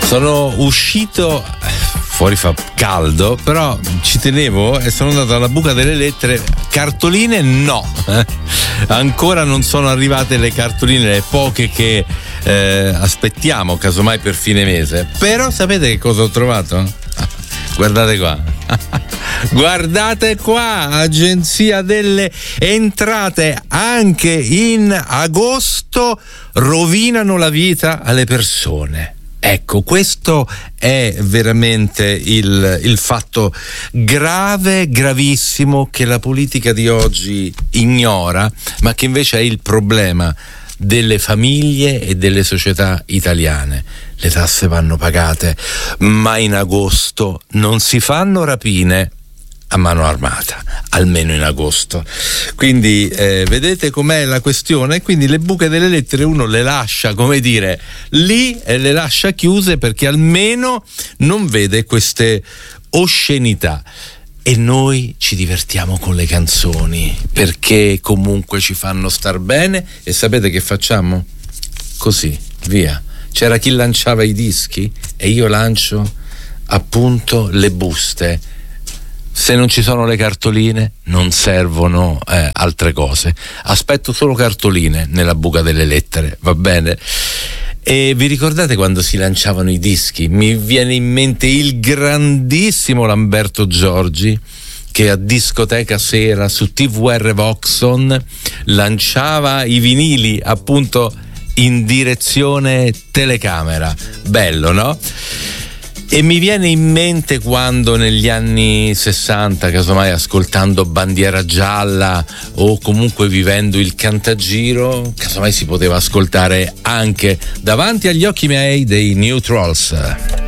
Sono uscito, fuori fa caldo, però ci tenevo e sono andato alla buca delle lettere. Cartoline no, ancora non sono arrivate le cartoline, le poche che aspettiamo casomai per fine mese. Però sapete che cosa ho trovato? Guardate qua. Guardate qua, Agenzia delle Entrate, anche in agosto rovinano la vita alle persone. Ecco, questo è veramente il fatto grave, gravissimo, che la politica di oggi ignora, ma che invece è il problema delle famiglie e delle società italiane. Le tasse vanno pagate, ma in agosto non si fanno rapine a mano armata, almeno in agosto. Quindi vedete com'è la questione. Quindi le buche delle lettere uno le lascia, come dire, lì e le lascia chiuse, perché almeno non vede queste oscenità. E noi ci divertiamo con le canzoni, perché comunque ci fanno star bene. E sapete che facciamo? Così, via. C'era chi lanciava i dischi e io lancio appunto le buste. Se non ci sono le cartoline non servono altre cose. Aspetto solo cartoline nella buca delle lettere, va bene? E vi ricordate quando si lanciavano i dischi? Mi viene in mente il grandissimo Lamberto Giorgi, che a Discoteca Sera su TVR Voxon lanciava i vinili appunto in direzione telecamera. Bello, no? E mi viene in mente quando negli anni 60, casomai ascoltando Bandiera Gialla o comunque vivendo il Cantagiro, casomai si poteva ascoltare anche Davanti agli occhi miei dei New Trolls.